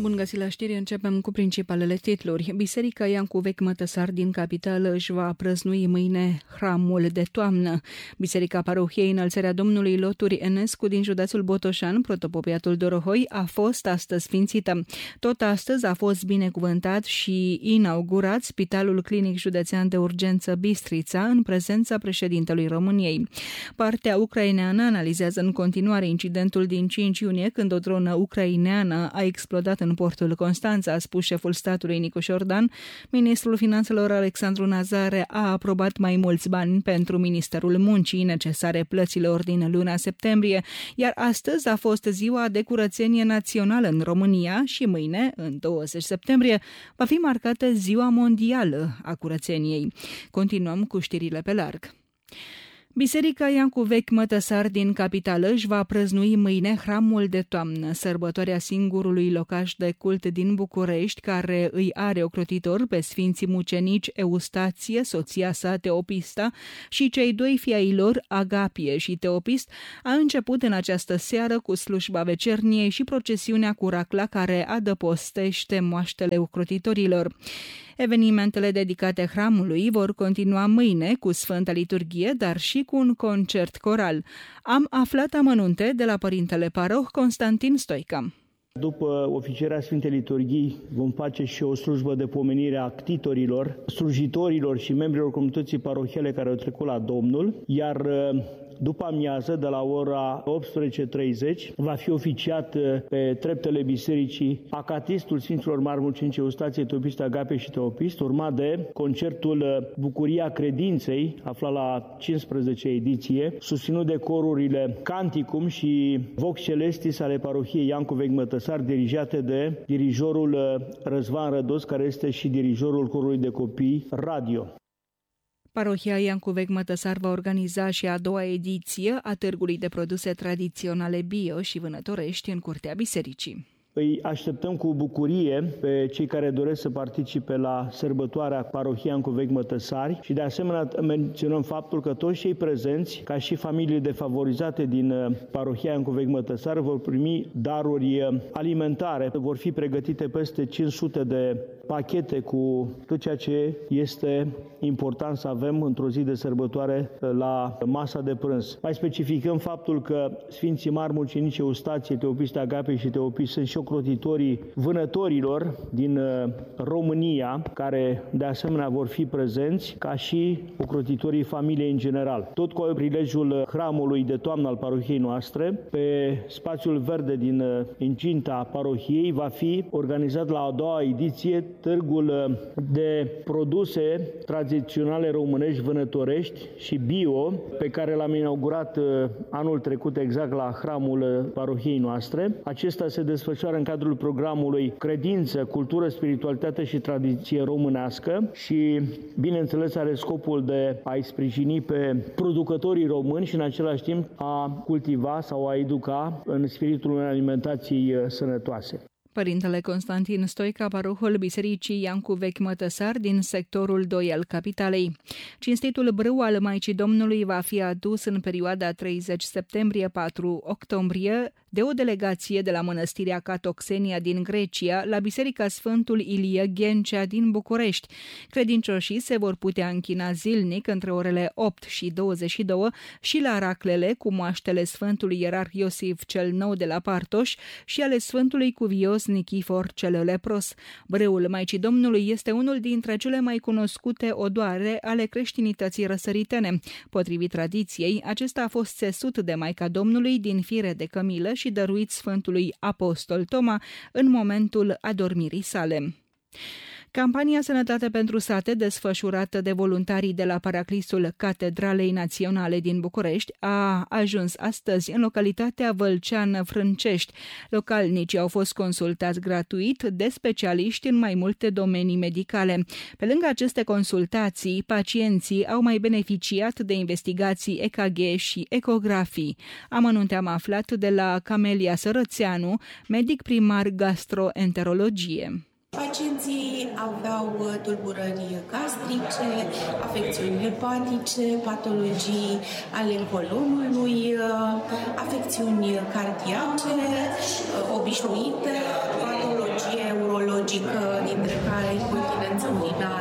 Bun găsit la știri, începem cu principalele titluri. Biserica Iancu Vechi Mătăsar din capitală își va prăznui mâine hramul de toamnă. Biserica Parohiei Înălțarea Domnului Loturi Enescu din județul Botoșan, protopopiatul Dorohoi, a fost astăzi sfințită. Tot astăzi a fost binecuvântat și inaugurat Spitalul Clinic Județean de Urgență Bistrița în prezența președintelui României. Partea ucraineană analizează în continuare incidentul din 5 iunie, când o dronă ucraineană a explodat în portul Constanța, a spus șeful statului Nicu Șordan. Ministrul Finanțelor Alexandru Nazare a aprobat mai mulți bani pentru Ministerul Muncii necesare plăților din luna septembrie, iar astăzi a fost ziua de curățenie națională în România și mâine, în 20 septembrie, va fi marcată Ziua Mondială a Curățeniei. Continuăm cu știrile pe larg. Biserica Iancu Vechi Mătăsar din capitală își va prăznui mâine hramul de toamnă, sărbătoarea singurului locaș de cult din București care îi are ocrotitor pe sfinții mucenici Eustație, soția sa Teopista, și cei doi fii ai lor, Agapie și Teopist. A început în această seară cu slujba vecerniei și procesiunea cu racla care adăpostește moaștele ocrotitorilor. Evenimentele dedicate hramului vor continua mâine cu Sfânta Liturghie, dar și cu un concert coral. Am aflat amănunte de la părintele paroh Constantin Stoica. După oficierea Sfintei Liturghii vom face și o slujbă de pomenire a ctitorilor, slujitorilor și membrilor comunității parohiale care au trecut la Domnul, iar după amiază, de la ora 18:30, va fi oficiat pe treptele bisericii acatistul Sfinților Mari Mucenici Eustație, Teopist, Agapie și Teopist, urmat de concertul Bucuria Credinței, aflat la 15 ediție, susținut de corurile Canticum și Vox Celestis ale parohiei Iancu Vechi Mătăsar, dirijate de dirijorul Răzvan Rădos, care este și dirijorul corului de copii Radio. Parohia Iancu Vechi Mătăsar va organiza și a doua ediție a târgului de produse tradiționale bio și vânătorești în curtea bisericii. Îi așteptăm cu bucurie pe cei care doresc să participe la sărbătoarea Parohiei Iancu Vechi Mătăsari și de asemenea menționăm faptul că toți cei prezenți, ca și familiile defavorizate din Parohia Iancu Vechi Mătăsari, vor primi daruri alimentare. Vor fi pregătite peste 500 de pachete cu tot ceea ce este important să avem într-o zi de sărbătoare la masa de prânz. Mai specificăm faptul că Sfinții Mari Mucenici Eustație, Teopist, Agapie și Teopist sunt și ocrotitorii vânătorilor din România, care de asemenea vor fi prezenți, ca și ocrotitorii familiei în general. Tot cu prilejul hramului de toamnă al parohiei noastre, pe spațiul verde din incinta parohiei va fi organizat la a doua ediție târgul de produse tradiționale românești, vânătorești și bio, pe care l-am inaugurat anul trecut exact la hramul parohiei noastre. Acesta se desfășoară în cadrul programului Credință, Cultură, Spiritualitate și Tradiție Românească și, bineînțeles, are scopul de a-i sprijini pe producătorii români și, în același timp, a cultiva sau a educa în spiritul unei alimentații sănătoase. Părintele Constantin Stoica, parohul Bisericii Iancu Vechi Mătăsar din sectorul 2 al capitalei. Cinstitul brâu al Maicii Domnului va fi adus în perioada 30 septembrie-4 octombrie de o delegație de la Mănăstirea Catoxenia din Grecia la Biserica Sfântul Ilie Ghencea din București. Credincioșii se vor putea închina zilnic între orele 8 și 22 și la raclele cu moaștele Sfântului Ierarh Iosif cel Nou de la Partoș și ale Sfântului Cuvios Nichifor cel Lepros. Brâul Maicii Domnului este unul dintre cele mai cunoscute odoare ale creștinității răsăritene. Potrivit tradiției, acesta a fost țesut de Maica Domnului din fire de cămilă și dăruit Sfântului Apostol Toma în momentul adormirii sale. Campania Sănătate pentru Sate, desfășurată de voluntarii de la Paraclisul Catedralei Naționale din București, a ajuns astăzi în localitatea Vâlcean-Frâncești. Localnicii au fost consultați gratuit de specialiști în mai multe domenii medicale. Pe lângă aceste consultații, pacienții au mai beneficiat de investigații EKG și ecografii. Amănunte am aflat de la Camelia Sărățeanu, medic primar gastroenterologie. Pacienții aveau tulburări gastrice, afecțiuni hepatice, patologii ale colonului, afecțiuni cardiace, obișnuite, patologie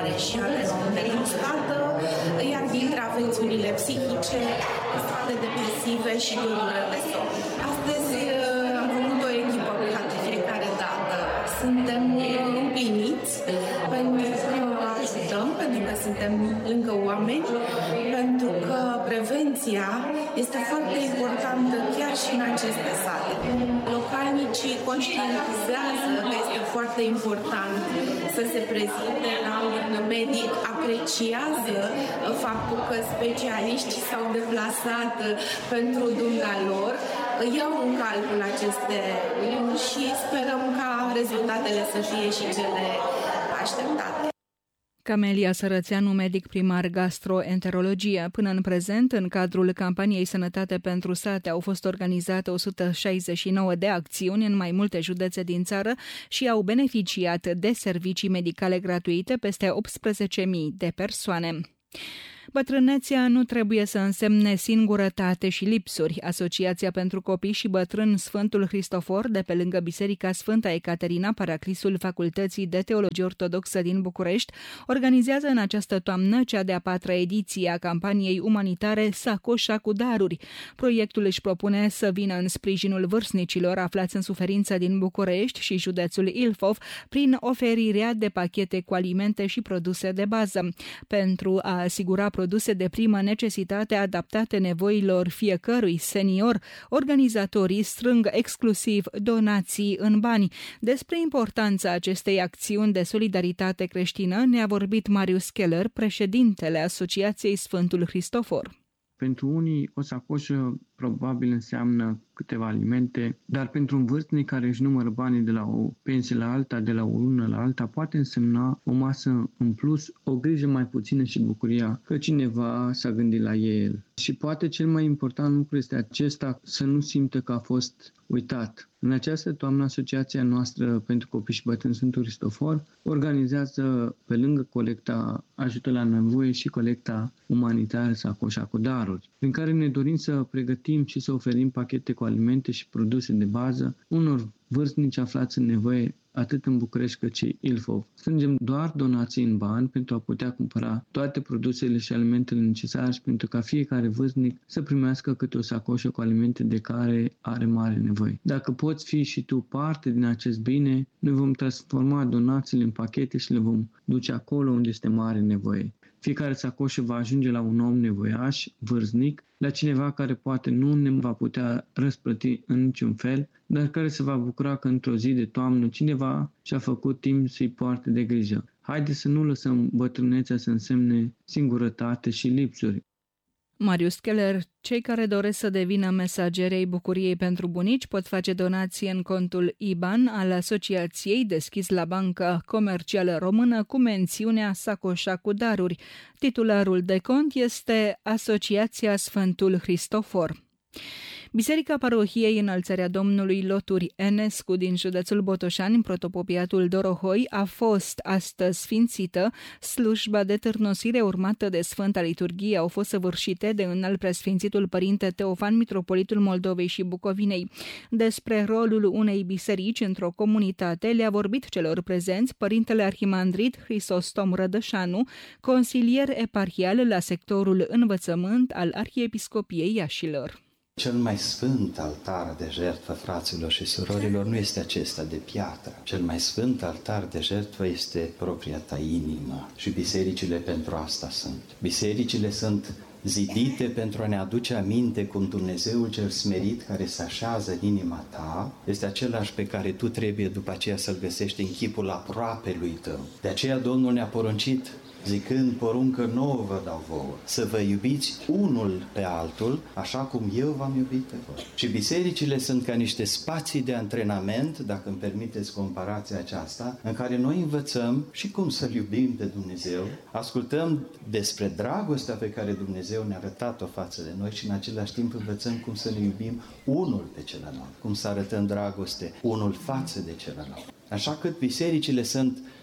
mare și ales de prostată, iar dintre afecțiunile psihice, stare depresive și durere de somn. Astăzi am făcut o echipă ca de fiecare dată. Suntem împliniți pentru că ajutăm, pentru că suntem lângă oameni, pentru că prevenția este foarte importantă chiar și în aceste sate. Localnicii conștientizează că este foarte important să se prezinte la un medic, apreciază faptul că specialiștii s-au deplasat pentru dumnealor, iau în calcul aceste lucruri și sperăm ca rezultatele să fie și cele așteptate. Camelia Sărățeanu, medic primar gastroenterologie. Până în prezent, în cadrul campaniei Sănătate pentru sate, au fost organizate 169 de acțiuni în mai multe județe din țară și au beneficiat de servicii medicale gratuite peste 18.000 de persoane. Bătrânețea nu trebuie să însemne singurătate și lipsuri. Asociația pentru Copii și Bătrâni Sfântul Hristofor, de pe lângă Biserica Sfânta Ecaterina, paraclisul Facultății de Teologie Ortodoxă din București, organizează în această toamnă cea de-a 4-a ediție a campaniei umanitare Sacoșa cu daruri. Proiectul își propune să vină în sprijinul vârstnicilor aflați în suferință din București și județul Ilfov prin oferirea de pachete cu alimente și produse de bază. Pentru a asigura produse de primă necesitate adaptate nevoilor fiecărui senior, organizatorii strâng exclusiv donații în bani. Despre importanța acestei acțiuni de solidaritate creștină ne-a vorbit Marius Keller, președintele Asociației Sfântul Hristofor. Pentru unii, o sacoșă probabil înseamnă câteva alimente, dar pentru un vârstnic care își numără banii de la o pensie la alta, de la o lună la alta, poate însemna o masă în plus, o grijă mai puțină și bucuria că cineva s-a gândit la el. Și poate cel mai important lucru este acesta, să nu simtă că a fost uitat. În această toamnă, Asociația noastră pentru Copii și Bătrâni Sfântul Hristofor organizează, pe lângă colecta ajută la nevoie, și colecta umanitară Sacoșa cu daruri, prin care ne dorim să pregătim și să oferim pachete cu alimente și produse de bază unor vârstnici aflați în nevoie atât în București cât și Ilfov. Strângem doar donații în bani pentru a putea cumpăra toate produsele și alimentele necesare și pentru ca fiecare vârstnic să primească câte o sacoșă cu alimente de care are mare nevoie. Dacă poți fi și tu parte din acest bine, noi vom transforma donațiile în pachete și le vom duce acolo unde este mare nevoie. Fiecare sacoșă va ajunge la un om nevoiaș, vârstnic, la cineva care poate nu ne va putea răsplăti în niciun fel, dar care se va bucura că într-o zi de toamnă cineva și-a făcut timp să-i poarte de grijă. Haideți să nu lăsăm bătrânețea să însemne singurătate și lipsuri. Marius Keller, cei care doresc să devină mesagerei bucuriei pentru bunici pot face donații în contul IBAN al asociației deschis la Banca Comercială Română cu mențiunea Sacoșa cu daruri. Titularul de cont este Asociația Sfântul Hristofor. Biserica Parohiei Înălțarea Domnului Loturi Enescu din județul Botoșani, protopopiatul Dorohoi, a fost astăzi sfințită. Slujba de târnosire urmată de Sfânta Liturghie au fost săvârșite de înalt preasfințitul Părinte Teofan, mitropolitul Moldovei și Bucovinei. Despre rolul unei biserici într-o comunitate le-a vorbit celor prezenți Părintele Arhimandrit Hristostom Rădășanu, consilier eparhial la sectorul învățământ al Arhiepiscopiei Iașilor. Cel mai sfânt altar de jertfă, fraților și surorilor, nu este acesta de piatră. Cel mai sfânt altar de jertfă este propria ta inimă și bisericile pentru asta sunt. Bisericile sunt zidite pentru a ne aduce aminte cum Dumnezeul cel smerit care se așează în inima ta este același pe care tu trebuie după aceea să-L găsești în chipul aproapelui tău. De aceea Domnul ne-a poruncit, zicând, poruncă nouă vă dau vouă, să vă iubiți unul pe altul, așa cum eu v-am iubit pe voi. Și bisericile sunt ca niște spații de antrenament, dacă îmi permiteți comparația aceasta, în care noi învățăm și cum să-L iubim pe Dumnezeu, ascultăm despre dragostea pe care Dumnezeu ne-a arătat-o față de noi și în același timp învățăm cum să ne iubim unul pe celălalt, cum să arătăm dragoste unul față de celălalt. Așa că bisericile sunt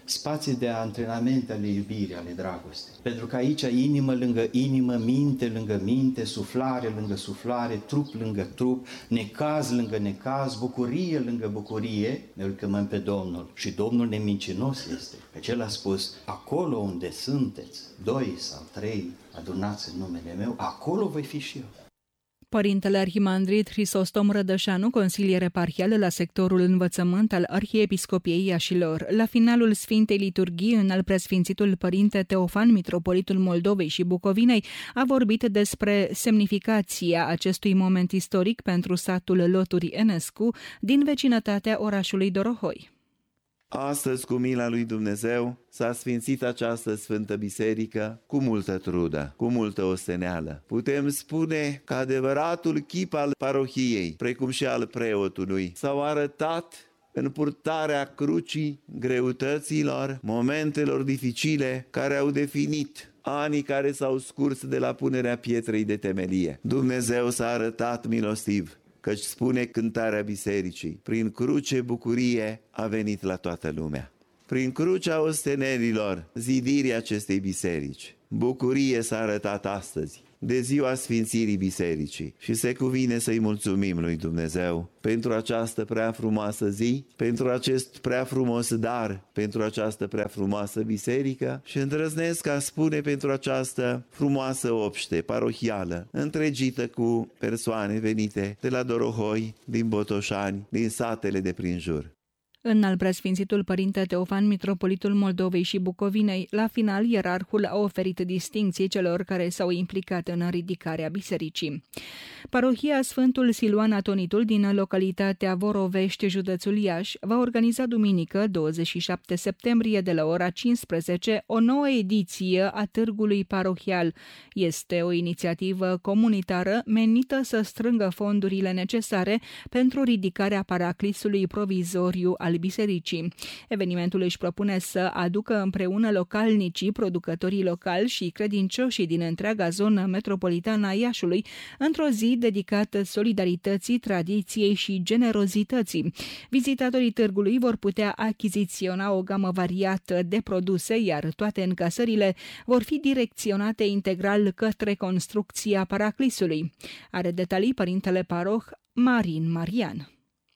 spații de antrenament ale iubirii, ale dragostei. Pentru că aici inimă lângă inimă, minte lângă minte, suflare lângă suflare, trup lângă trup, necaz lângă necaz, bucurie lângă bucurie, ne chemăm pe Domnul. Și Domnul nemincinos este, că El a spus, acolo unde sunteți, 2 sau 3 adunați în numele meu, acolo voi fi și eu. Părintele arhimandrit Hristostom Rădășanu, consilier eparhial la sectorul învățământ al Arhiepiscopiei Iașilor, la finalul Sfintei Liturghii, înalt preasfințitul Părinte Teofan, mitropolitul Moldovei și Bucovinei, a vorbit despre semnificația acestui moment istoric pentru satul Loturi Enescu din vecinătatea orașului Dorohoi. Astăzi, cu mila lui Dumnezeu, s-a sfințit această Sfântă Biserică cu multă trudă, cu multă osteneală. Putem spune că adevăratul chip al parohiei, precum și al preotului, s-au arătat în purtarea crucii greutăților, momentelor dificile care au definit anii care s-au scurs de la punerea pietrei de temelie. Dumnezeu s-a arătat milostiv, căci spune cântarea bisericii, prin cruce bucurie a venit la toată lumea. Prin crucea ostenerilor, zidirii acestei biserici, bucurie s-a arătat astăzi, de ziua sfințirii bisericii, și se cuvine să-i mulțumim lui Dumnezeu pentru această prea frumoasă zi, pentru acest prea frumos dar, pentru această prea frumoasă biserică și îndrăznesc a spune pentru această frumoasă obște parohială, întregită cu persoane venite de la Dorohoi, din Botoșani, din satele de prin jur. Înalt preasfințitul Părinte Teofan, mitropolitul Moldovei și Bucovinei, la final, ierarhul a oferit distincții celor care s-au implicat în ridicarea bisericii. Parohia Sfântul Siluan Atonitul din localitatea Vorovești, județul Iași, va organiza duminică, 27 septembrie, de la ora 15, o nouă ediție a Târgului Parohial. Este o inițiativă comunitară menită să strângă fondurile necesare pentru ridicarea paraclisului provizoriu al bisericii. Evenimentul își propune să aducă împreună localnicii, producătorii locali și credincioșii din întreaga zonă metropolitană a Iașului într-o zi dedicată solidarității, tradiției și generozității. Vizitatorii târgului vor putea achiziționa o gamă variată de produse, iar toate încasările vor fi direcționate integral către construcția paraclisului. Are detalii părintele paroh Marin Marian.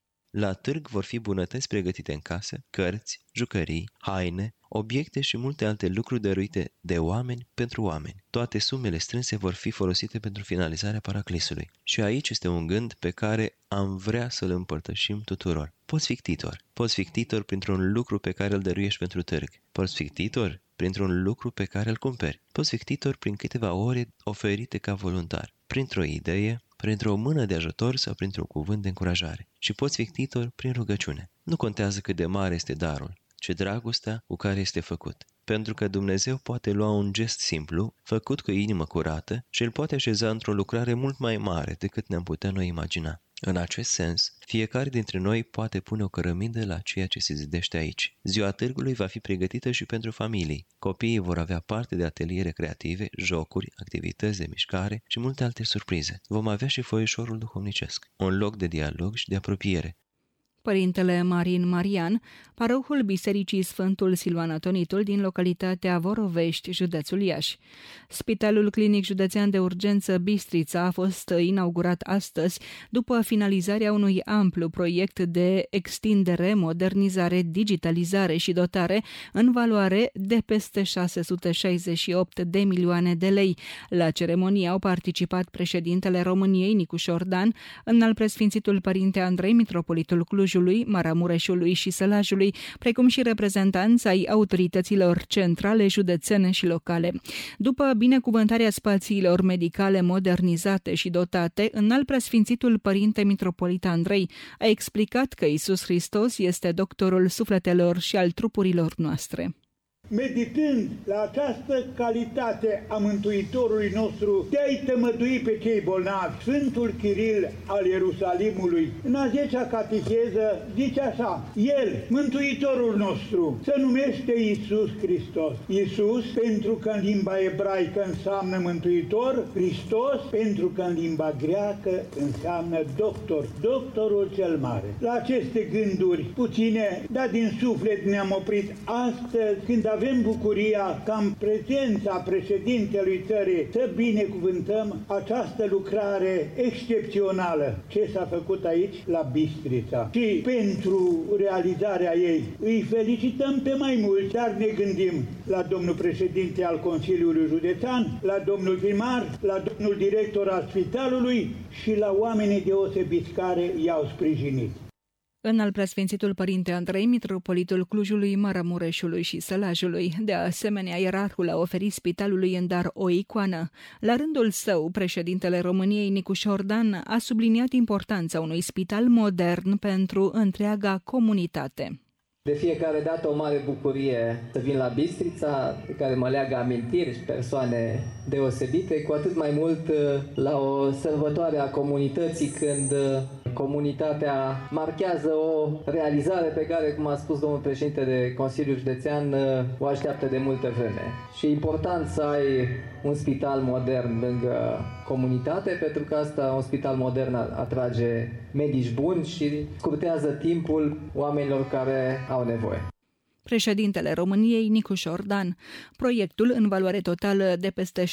La târg vor fi bunătăți pregătite în casă, cărți, jucării, haine, obiecte și multe alte lucruri dăruite de oameni pentru oameni. Toate sumele strânse vor fi folosite pentru finalizarea paraclisului. Și aici este un gând pe care am vrea să-l împărtășim tuturor. Poți fi ctitor. Poți fi ctitor printr-un lucru pe care îl dăruiești pentru târg. Poți fi ctitor printr-un lucru pe care îl cumperi. Poți fi ctitor prin câteva ore oferite ca voluntar, printr-o idee, printr-o mână de ajutor sau printr-un cuvânt de încurajare. Și poți fi ctitor prin rugăciune. Nu contează cât de mare este darul, ci dragostea cu care este făcut. Pentru că Dumnezeu poate lua un gest simplu, făcut cu inimă curată, și îl poate așeza într-o lucrare mult mai mare decât ne-am putea noi imagina. În acest sens, fiecare dintre noi poate pune o cărămidă la ceea ce se zidește aici. Ziua târgului va fi pregătită și pentru familii. Copiii vor avea parte de ateliere creative, jocuri, activități de mișcare și multe alte surprize. Vom avea și foieșorul duhovnicesc, un loc de dialog și de apropiere. Părintele Marin Marian, parohul Bisericii Sfântul Siluan Atonitul din localitatea Vorovești, județul Iași. Spitalul Clinic Județean de Urgență Bistrița a fost inaugurat astăzi după finalizarea unui amplu proiect de extindere, modernizare, digitalizare și dotare în valoare de peste 668 de milioane de lei. La ceremonie au participat președintele României, Nicu Șordan, înalt preasfințitul Părinte Andrei, mitropolitul Cluj, Maramureșului și Sălajului, precum și reprezentanți ai autorităților centrale, județene și locale. După binecuvântarea spațiilor medicale modernizate și dotate, înalt preasfințitul Părinte Mitropolit Andrei a explicat că Iisus Hristos este doctorul sufletelor și al trupurilor noastre. meditând la această calitate a Mântuitorului nostru de a-i tămădui pe cei bolnavi, Sfântul Chiril al Ierusalimului, în a 10-a cateheză, zice așa: El, Mântuitorul nostru, se numește Iisus Hristos. Iisus, pentru că în limba ebraică înseamnă Mântuitor, Hristos, pentru că în limba greacă înseamnă doctor, doctorul cel mare. La aceste gânduri puține, dar din suflet ne-am oprit astăzi, când avem bucuria ca în prezența președintelui țării să binecuvântăm această lucrare excepțională ce s-a făcut aici la Bistrița. Și pentru realizarea ei îi felicităm pe mai mulți, dar ne gândim la domnul președinte al Consiliului Județean, la domnul primar, la domnul director al spitalului și la oamenii deosebiți care i-au sprijinit. Înalt preasfințitul Părinte Andrei, mitropolitul Clujului, Maramureșului și Sălajului. De asemenea, ierarhul a oferit spitalului în dar o icoană. La rândul său, președintele României, Nicu Șordan, a subliniat importanța unui spital modern pentru întreaga comunitate. De fiecare dată o mare bucurie să vin la Bistrița, pe care mă leagă amintiri și persoane deosebite, cu atât mai mult la o sărbătoare a comunității, când comunitatea marchează o realizare pe care, cum a spus domnul președinte de Consiliul Județean, o așteaptă de multă vreme. Și e important să ai un spital modern lângă comunitate, pentru că asta, un spital modern, atrage medici buni și scurtează timpul oamenilor care au nevoie. Președintele României, Nicu Șordan. Proiectul, în valoare totală de peste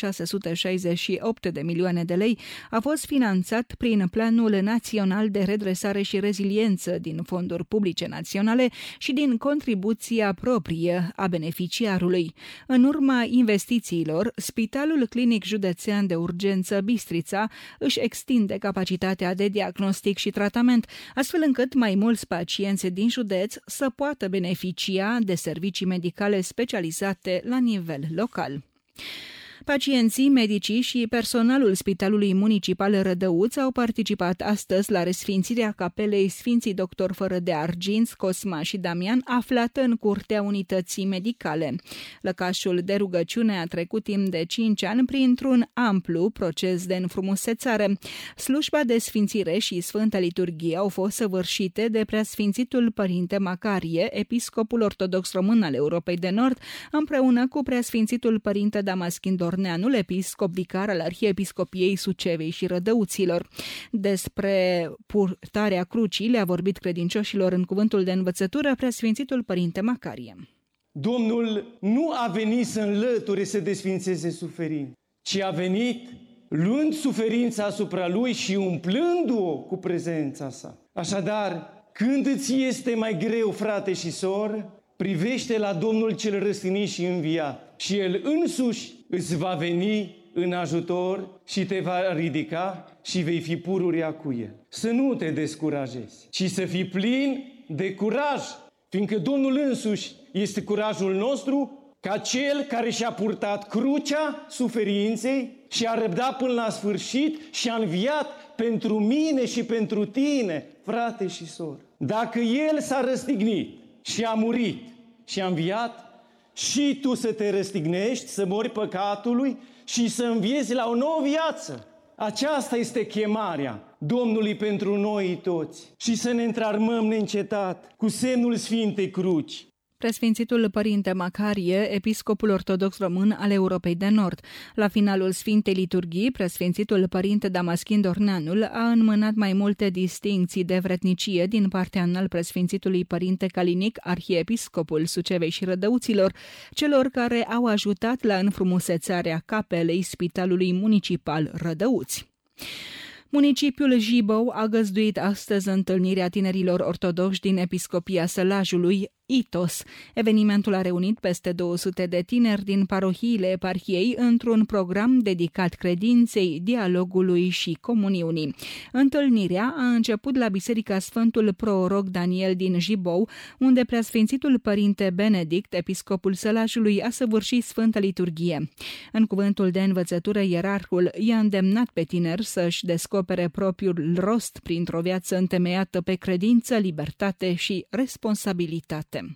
668 de milioane de lei, a fost finanțat prin Planul Național de Redresare și Reziliență din fonduri publice naționale și din contribuția proprie a beneficiarului. În urma investițiilor, Spitalul Clinic Județean de Urgență Bistrița își extinde capacitatea de diagnostic și tratament, astfel încât mai mulți pacienți din județ să poată beneficia de servicii medicale specializate la nivel local. Pacienții, medicii și personalul Spitalului Municipal Rădăuț au participat astăzi la resfințirea capelei Sfinții Doctor fără de Arginți, Cosma și Damian, aflată în curtea unității medicale. Lăcașul de rugăciune a trecut timp de 5 ani printr-un amplu proces de înfrumusețare. Slujba de sfințire și Sfânta Liturghie au fost săvârșite de Preasfințitul Părinte Macarie, episcopul ortodox român al Europei de Nord, împreună cu Preasfințitul Părinte Damaschin Dorneanul, episcop vicar al Arhiepiscopiei Sucevei și Rădăuților. Despre purtarea crucii le-a vorbit credincioșilor în cuvântul de învățătură Preasfințitul Părinte Macarie. Domnul nu a venit să înlăture, să desfințeze suferința, ci a venit luând suferința asupra lui și umplându-o cu prezența sa. Așadar, când îți este mai greu, frate și soră, privește la Domnul cel răstignit și înviat și El însuși îți va veni în ajutor și te va ridica și vei fi pururea cu El. Să nu te descurajezi, ci să fii plin de curaj, fiindcă Domnul însuși este curajul nostru, ca Cel care și-a purtat crucea suferinței și a răbdat până la sfârșit și a înviat pentru mine și pentru tine, frate și soră. Dacă El s-a răstignit și a murit și a înviat, și tu să te răstignești, să mori păcatului și să înviezi la o nouă viață. Aceasta este chemarea Domnului pentru noi toți. Și să ne întrarmăm neîncetat cu semnul Sfintei Cruci. Preasfințitul Părinte Macarie, episcopul ortodox român al Europei de Nord. La finalul Sfintei Liturghii, Preasfințitul Părinte Damaschin Dorneanul a înmânat mai multe distincții de vrednicie din partea înalt Preasfințitului Părinte Calinic, arhiepiscopul Sucevei și Rădăuților, celor care au ajutat la înfrumusețarea capelei Spitalului Municipal Rădăuți. Municipiul Jibou a găzduit astăzi întâlnirea tinerilor ortodoxi din Episcopia Sălajului, ITOS. Evenimentul a reunit peste 200 de tineri din parohiile eparhiei într-un program dedicat credinței, dialogului și comuniunii. Întâlnirea a început la Biserica Sfântul Prorog Daniel din Jibou, unde Preasfințitul Părinte Benedict, episcopul Sălajului, a săvârșit Sfânta Liturghie. În cuvântul de învățătură, ierarhul i-a îndemnat pe tineri să-și descopere propriul rost printr-o viață întemeiată pe credință, libertate și responsabilitate.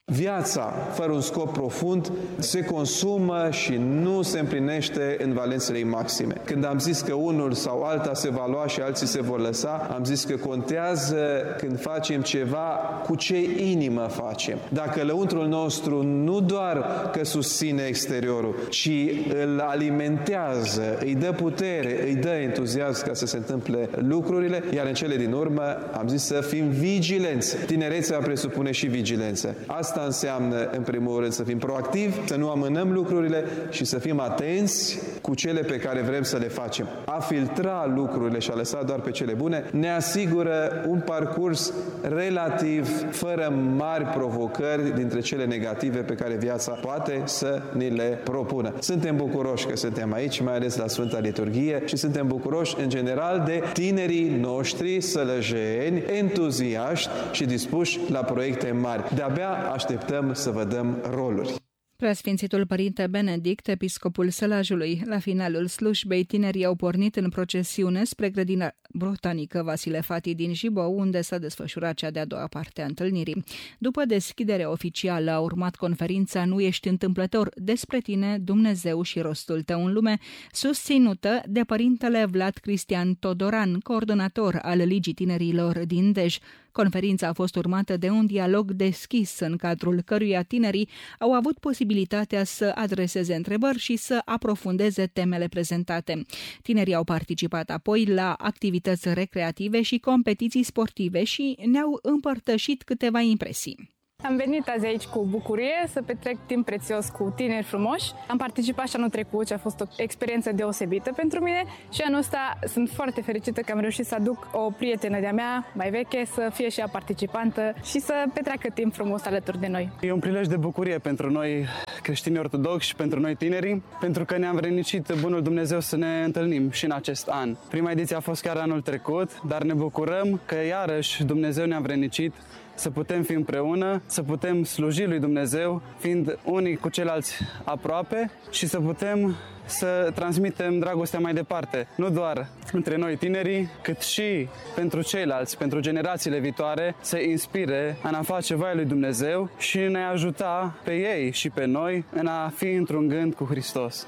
Viața fără un scop profund se consumă și nu se împlinește în valențele ei maxime. Când am zis că unul sau alta se va lua și alții se vor lăsa, am zis că contează când facem ceva cu ce inimă facem. Dacă lăuntrul nostru nu doar că susține exteriorul, ci îl alimentează, îi dă putere, îi dă entuziasm ca să se întâmple lucrurile, iar în cele din urmă am zis să fim vigilenți. Tinerețea presupune și vigilență. Asta înseamnă, în primul rând, să fim proactivi, să nu amânăm lucrurile și să fim atenți cu cele pe care vrem să le facem. A filtra lucrurile și a lăsa doar pe cele bune ne asigură un parcurs relativ, fără mari provocări dintre cele negative pe care viața poate să ni le propună. Suntem bucuroși că suntem aici, mai ales la Sfânta Liturghie, și suntem bucuroși, în general, de tinerii noștri sălăjeni, entuziaști și dispuși la proiecte mari. De-abia așteptăm să vă dăm roluri. Preasfințitul Părinte Benedict, episcopul Sălajului. La finalul slujbei, tinerii au pornit în procesiune spre grădina botanică Vasile Fati din Jibou, unde s-a desfășurat cea de-a doua parte a întâlnirii. După deschiderea oficială a urmat conferința Nu ești întâmplător, despre tine, Dumnezeu și rostul tău în lume, susținută de Părintele Vlad Cristian Todoran, coordonator al Ligii Tinerilor din Dej. Conferința a fost urmată de un dialog deschis, în cadrul căruia tinerii au avut posibilitatea să adreseze întrebări și să aprofundeze temele prezentate. Tinerii au participat apoi la activități recreative și competiții sportive și ne-au împărtășit câteva impresii. Am venit azi aici cu bucurie să petrec timp prețios cu tineri frumoși. Am participat și anul trecut și a fost o experiență deosebită pentru mine și anul ăsta sunt foarte fericită că am reușit să aduc o prietenă de-a mea mai veche să fie și ea participantă și să petreacă timp frumos alături de noi. E un prilej de bucurie pentru noi creștini ortodoxi și pentru noi tinerii, pentru că ne-am vrednicit bunul Dumnezeu să ne întâlnim și în acest an. Prima ediție a fost chiar anul trecut, dar ne bucurăm că iarăși Dumnezeu ne-a vrednicit să putem fi împreună, să putem sluji lui Dumnezeu, fiind unii cu ceilalți aproape și să putem să transmitem dragostea mai departe, nu doar între noi tinerii, cât și pentru ceilalți, pentru generațiile viitoare, să inspire în a face voia lui Dumnezeu și în a ajuta pe ei și pe noi în a fi într-un gând cu Hristos.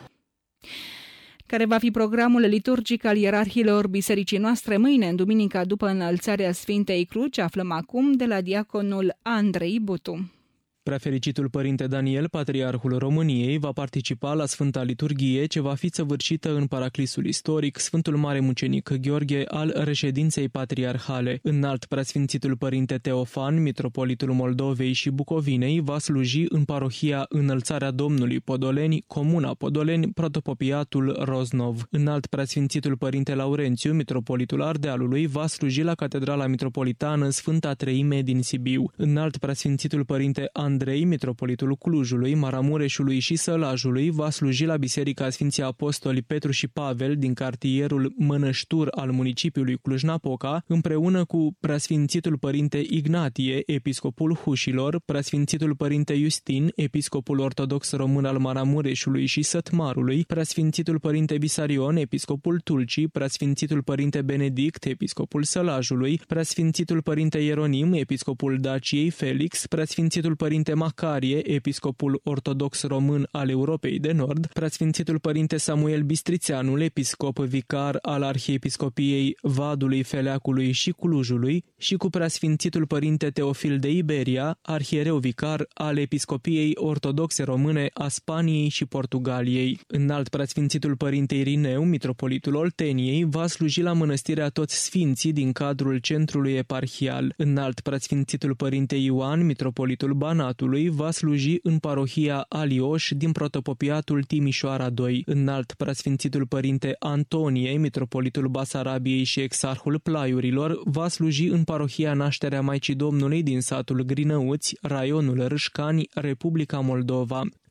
Care va fi programul liturgic al ierarhilor bisericii noastre mâine, în duminica după înălțarea Sfintei Cruci, aflăm acum de la diaconul Andrei Butu. Preafericitul Părinte Daniel, Patriarhul României, va participa la Sfânta Liturghie, ce va fi săvârșită în paraclisul istoric Sfântul Mare Mucenic Gheorghe al reședinței patriarhale. Înalt Preasfințitul Părinte Teofan, Mitropolitul Moldovei și Bucovinei, va sluji în parohia Înălțarea Domnului Podoleni, Comuna Podoleni, Protopopiatul Roznov. Înalt Preasfințitul Părinte Laurențiu, Mitropolitul Ardealului, va sluji la Catedrala Mitropolitană Sfânta Treime din Sibiu. Înalt Preasfințitul Părinte Andrei, Mitropolitul Clujului, Maramureșului și Sălajului, va sluji la Biserica Sfinții Apostoli Petru și Pavel din cartierul Mănăștur al municipiului Cluj-Napoca, împreună cu Preasfințitul Părinte Ignatie, episcopul Hușilor, Preasfințitul Părinte Justin, episcopul ortodox român al Maramureșului și Sătmarului, Preasfințitul Părinte Visarion, episcopul Tulcii, Preasfințitul Părinte Benedict, episcopul Sălajului, Preasfințitul Părinte Ieronim, episcopul Daciei Felix, Preasfințitul Părinte Macarie, episcopul ortodox român al Europei de Nord, Preasfințitul Părinte Samuel Bistrițeanul, episcop vicar al Arhiepiscopiei Vadului, Feleacului și Clujului, și cu Preasfințitul Părinte Teofil de Iberia, arhiereu vicar al Episcopiei Ortodoxe Române a Spaniei și Portugaliei. Înalt Preasfințitul Părinte Irineu, Mitropolitul Olteniei, va sluji la Mănăstirea Toți Sfinții din cadrul centrului eparhial. Înalt Preasfințitul Părinte Ioan, Mitropolitul Banatului, va sluji în parohia Alioș din Protopopiatul Timișoara II. Înalt Preasfințitul Părinte Antonie, Mitropolitul Basarabiei și Exarhul Plaiurilor, va sluji în parohia Nașterea Maicii Domnului din satul Grinăuți, raionul Râșcani, Republica Moldova.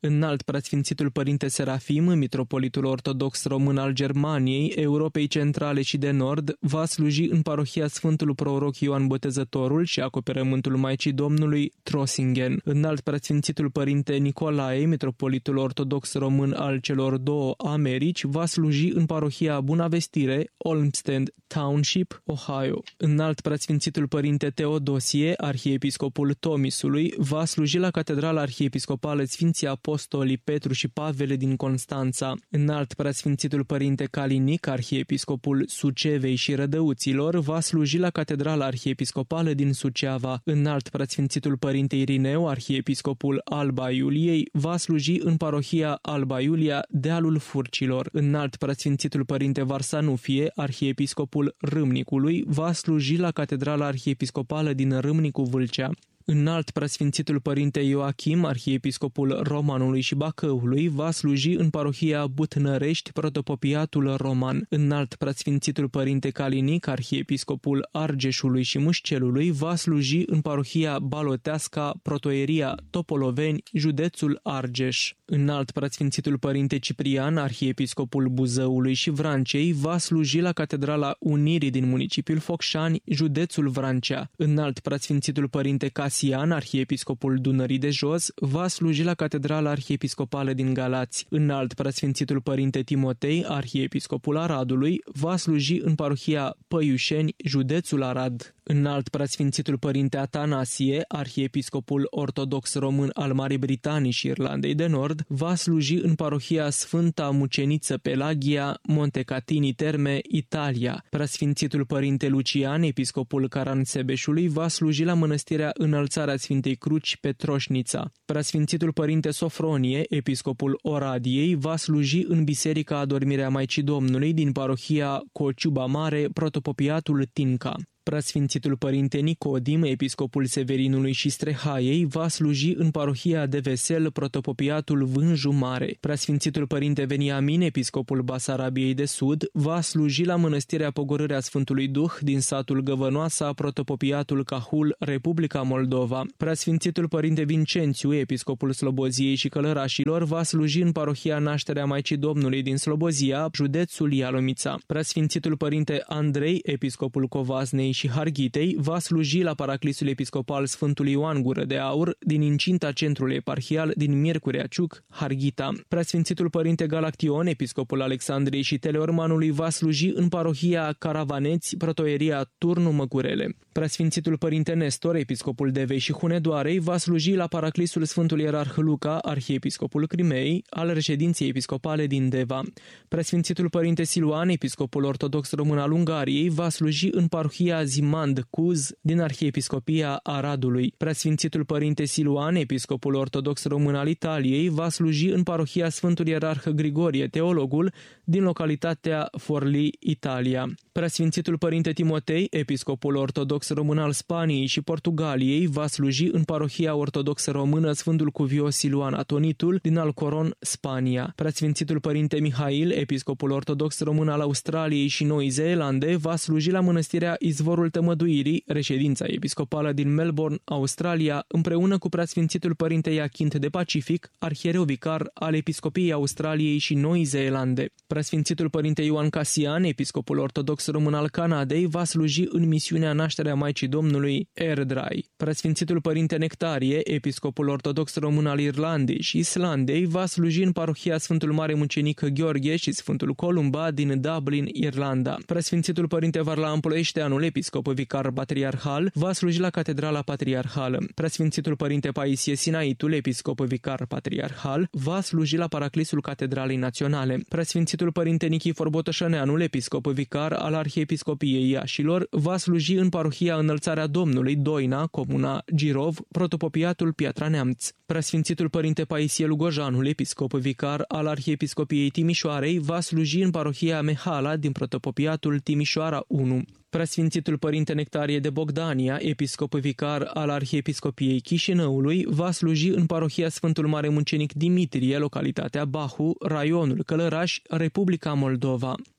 Înalt Preasfințitul Părinte Serafim, mitropolitul ortodox român al Germaniei, Europei Centrale și de Nord, va sluji în parohia Sfântul Proroc Ioan Botezătorul și Acoperământul Maicii Domnului, Trossingen. Înalt Preasfințitul Părinte Nicolae, mitropolitul ortodox român al celor două Americi, va sluji în parohia Buna Vestire, Olmsted Township, Ohio. Înalt Preasfințitul Părinte Teodosie, arhiepiscopul Tomisului, va sluji la Catedrala Arhiepiscopală Sfinții Apostoli Petru și Pavele din Constanța. Înalt Preasfințitul Părinte Calinic, arhiepiscopul Sucevei și Rădăuților, va sluji la Catedrala Arhiepiscopală din Suceava. Înalt Preasfințitul Părinte Irineu, arhiepiscopul Alba Iuliei, va sluji în parohia Alba Iulia, Dealul Furcilor. Înalt Preasfințitul Părinte Varsanufie, arhiepiscopul Râmnicului, va sluji la Catedrala Arhiepiscopală din Râmnicu Vâlcea. Înalt Preasfințitul Părinte Ioachim, arhiepiscopul Romanului și Bacăului, va sluji în parohia Butnărești, protopopiatul roman. Înalt Preasfințitul Părinte Calinic, arhiepiscopul Argeșului și Mușcelului, va sluji în parohia Baloteasca, protoieria Topoloveni, județul Argeș. Înalt Preasfințitul Părinte Ciprian, arhiepiscopul Buzăului și Vrancei, va sluji la Catedrala Unirii din municipiul Focșani, județul Vrancea. Înalt Preasfințitul Părinte Casian, arhiepiscopul Dunării de Jos, va sluji la Catedrala Arhiepiscopală din Galați. Înalt Preasfințitul Părinte Timotei, arhiepiscopul Aradului, va sluji în parohia Păiușeni, județul Arad. Înalt Preasfințitul Părinte Atanasie, arhiepiscopul ortodox român al Marii Britanii și Irlandei de Nord, va sluji în parohia Sfânta Muceniță Pelagia, Montecatini Terme, Italia. Preasfințitul Părinte Lucian, episcopul Caransebeșului, va sluji la mănăstirea Înălțarea Sfintei Cruci, Petroșnița. Preasfințitul Părinte Sofronie, episcopul Oradiei, va sluji în Biserica Adormirea Maicii Domnului din parohia Cociuba Mare, protopopiatul Tinca. Preasfințitul Părinte Nicodim, episcopul Severinului și Strehaiei, va sluji în parohia de Vesel, protopopiatul Vânju Mare. Preasfințitul Părinte Veniamin, episcopul Basarabiei de Sud, va sluji la mănăstirea Pogorârea Sfântului Duh din satul Găvănoasa, protopopiatul Cahul, Republica Moldova. Preasfințitul Părinte Vincențiu, episcopul Sloboziei și Călărașilor, va sluji în parohia Nașterea Maicii Domnului din Slobozia, județul Ialomița. Preasfințitul Părinte Andrei, episcopul Covasnei și Harghitei, va sluji la Paraclisul Episcopal Sfântul Ioan Gură de Aur din incinta centrului eparhial din Miercurea Ciuc, Harghita. Preasfințitul Părinte Galaction, episcopul Alexandriei și Teleormanului, va sluji în parohia Caravaneți, protoieria Turnu Măgurele. Preasfințitul Părinte Nestor, episcopul Devei și Hunedoarei, va sluji la Paraclisul Sfântul Ierarh Luca, arhiepiscopul Crimei, al reședinței episcopale din Deva. Preasfințitul Părinte Siluan, episcopul ortodox român al Ungariei, va sluji în parohia Zimand Cuz din arhiepiscopia Aradului. Preasfințitul Părinte Siluan, episcopul ortodox român al Italiei, va sluji în parohia Sfântul Ierarh Grigorie Teologul din localitatea Forlì, Italia. Preasfințitul Părinte Timotei, episcopul ortodox român al Spaniei și Portugaliei, va sluji în parohia ortodoxă română Sfântul Cuvios Siluan Atonitul din Alcoron, Spania. Preasfințitul Părinte Mihail, episcopul ortodox român al Australiei și Noii Zeelande, va sluji la mănăstirea Izvorul Tămăduirii, reședința episcopală din Melbourne, Australia, împreună cu Preasfințitul Părinte Iachint de Pacific, arhiereu vicar al Episcopiei Australiei și Noii Zeelande. Preasfințitul Părinte Ioan Casian, episcopul ortodox român al Canadei, va sluji în misiunea Nașterea Maicii Domnului, Airdrie. Preasfințitul Părinte Nectarie, episcopul ortodox român al Irlandei și Islandei, va sluji în parohia Sfântul Mare Mucenic Gheorghe și Sfântul Columba din Dublin, Irlanda. Preasfințitul Părinte Varlaam Ploieșteanul, episcop vicar patriarhal, va sluji la Catedrala Patriarhală. Preasfințitul Părinte Paisie Sinaitul, episcop vicar patriarhal, va sluji la Paraclisul Catedralei Naționale. Preasfințitul Părinte Nichifor Botoșăneanul, episcop vicar al Arhiepiscopiei Iașilor, va sluji în parohia Înălțarea Domnului, Doina, comuna Girov, protopopiatul Piatra Neamț. Preasfințitul Părinte Paisie Lugojanul, episcop vicar al Arhiepiscopiei Timișoarei, va sluji în parohia Mehala din protopopiatul Timișoara 1. Preasfințitul Părinte Nectarie de Bogdania, episcop vicar al Arhiepiscopiei Chișinăului, va sluji în parohia Sfântul Mare Mucenic Dimitrie, localitatea Bahu, raionul Călăraș, Republica Moldova.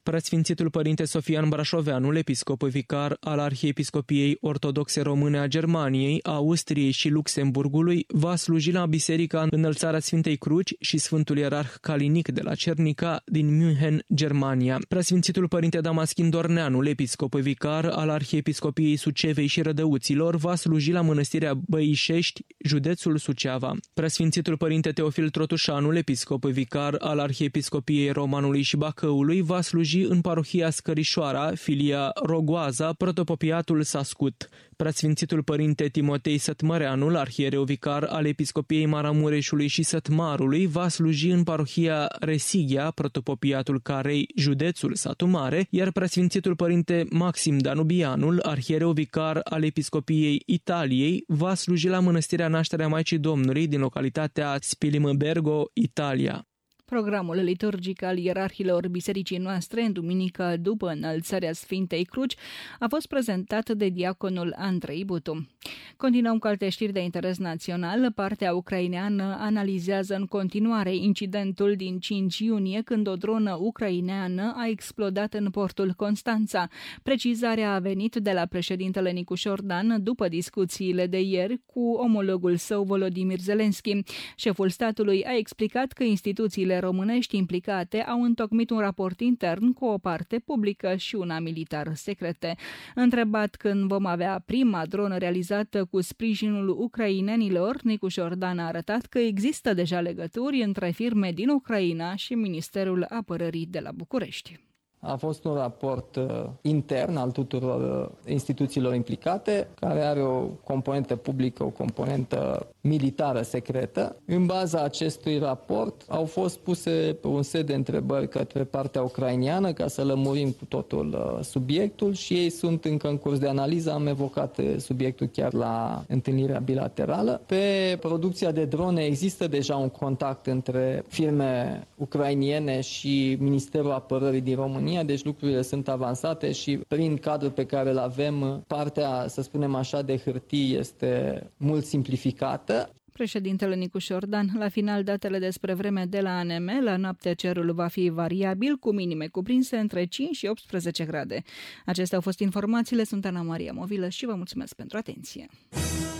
Preasfințitul Părinte Sofian Brașoveanul, episcop vicar al Arhiepiscopiei Ortodoxe Române a Germaniei, Austriei și Luxemburgului, va sluji la Biserica Înălțarea Sfintei Cruci și Sfântul Ierarh Calinic de la Cernica din München, Germania. Preasfințitul Părinte Damaschin Dorneanul, episcop vicar al Arhiepiscopiei Sucevei și Rădăuților, va sluji la Mănăstirea Băișești, județul Suceava. Preasfințitul Părinte Teofil Trotușanul, episcop vicar al Arhiepiscopiei Romanului și Bacăului, va sluji în parohia Scărișoara, filia Rogoaza, protopopiatul Sascut. Preasfințitul Părinte Timotei Sătmăreanul, arhiereu vicar al Episcopiei Maramureșului și Sătmarului, va sluji în parohia Resigia, protopopiatul Carei, județul Satu Mare, iar preasfințitul Părinte Maxim Danubianul, arhiereu vicar al Episcopiei Italiei, va sluji la Mănăstirea Nașterea Maicii Domnului din localitatea Spilimbergo, Italia. Programul liturgic al ierarhilor bisericii noastre în duminica după înălțarea Sfintei Cruci a fost prezentat de diaconul Andrei Butu. Continuăm cu alte știri de interes național. Partea ucraineană analizează în continuare incidentul din 5 iunie când o dronă ucraineană a explodat în portul Constanța. Precizarea a venit de la președintele Nicușor Dan după discuțiile de ieri cu omologul său Volodymyr Zelensky. Șeful statului a explicat că instituțiile românești implicate au întocmit un raport intern cu o parte publică și una militar secrete. Întrebat când vom avea prima dronă realizată cu sprijinul ucrainenilor, Nicușor Dan a arătat că există deja legături între firme din Ucraina și Ministerul Apărării de la București. A fost un raport intern al tuturor instituțiilor implicate, care are o componentă publică, o componentă militară secretă. În baza acestui raport au fost puse un set de întrebări către partea ucraineană ca să lămurim cu totul subiectul și ei sunt încă în curs de analiză. Am evocat subiectul chiar la întâlnirea bilaterală. Pe producția de drone există deja un contact între firme ucrainiene și Ministerul Apărării din România, deci lucrurile sunt avansate și prin cadrul pe care îl avem, partea, să spunem așa, de hârtii este mult simplificată. Președintele Nicușor Dan, la final datele despre vreme de la ANM, la noapte cerul va fi variabil, cu minime cuprinse între 5 și 18 grade. Acestea au fost informațiile, sunt Ana Maria Movilă și vă mulțumesc pentru atenție.